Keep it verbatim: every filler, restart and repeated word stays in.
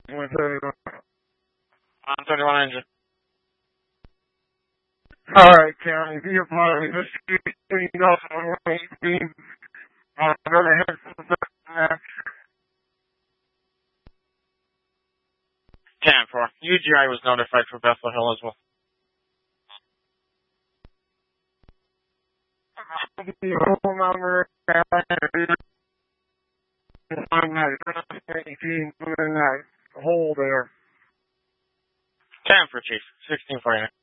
one thirty-one. one thirty-one engine. Alright, County, be a part of this. You know, I'm going to head for the match. ten four. U G I was notified for Bethel Hill as well. The whole number, I'm not eighteen, put in that hole there. ten for Chief. sixteen forty-nine.